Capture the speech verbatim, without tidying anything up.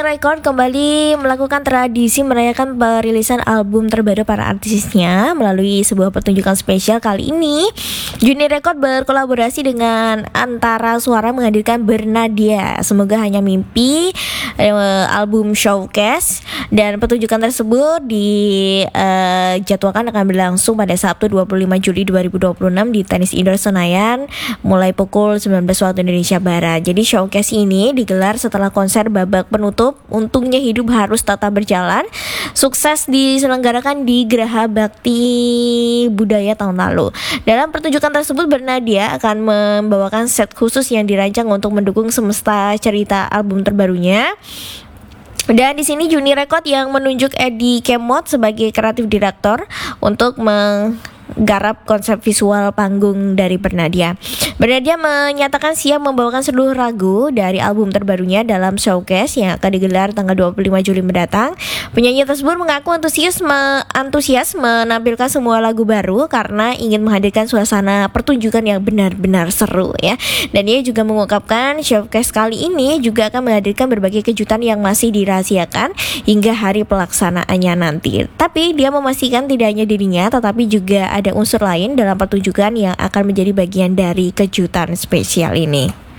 Record kembali melakukan tradisi merayakan perilisan album terbaru para artisnya melalui sebuah pertunjukan spesial. Kali ini Juni Record berkolaborasi dengan Antara Suara menghadirkan Bernadia Semoga Hanya Mimpi, eh, album showcase. Dan pertunjukan tersebut dijadwalkan uh, akan berlangsung pada Sabtu dua puluh lima Juli dua ribu dua puluh enam di Tenis Indoor Senayan mulai pukul sembilan belas waktu Indonesia Barat. Jadi showcase ini digelar setelah konser babak penutup Untungnya Hidup Harus Tetap Berjalan sukses diselenggarakan di Geraha Bakti Budaya tahun lalu. Dalam pertunjukan tersebut, Bernadia akan membawakan set khusus yang dirancang untuk mendukung semesta cerita album terbarunya. Dan di sini Juni Record yang menunjuk Edi Kemot sebagai kreatif direktur untuk menggarap konsep visual panggung dari Bernadia. Bernadia menyatakan siap membawakan seluruh lagu dari album terbarunya dalam showcase yang akan digelar tanggal dua puluh lima Juli mendatang. Penyanyi tersebut mengaku antusias, me- antusias menampilkan semua lagu baru karena ingin menghadirkan suasana pertunjukan yang benar-benar seru ya. Dan dia juga mengungkapkan showcase kali ini juga akan menghadirkan berbagai kejutan yang masih dirahasiakan hingga hari pelaksanaannya nanti. Tapi dia memastikan tidak hanya dirinya tetapi juga ada unsur lain dalam pertunjukan yang akan menjadi bagian dari kejutan spesial ini.